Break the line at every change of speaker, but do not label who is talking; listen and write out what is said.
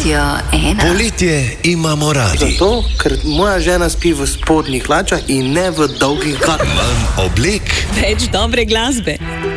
Radio 1.
Poletje imamo radi.
Zato, ker moja žena spi v spodnjih hlačah in ne v dolgih galah.
Manj oblek,
Več dobre glasbe.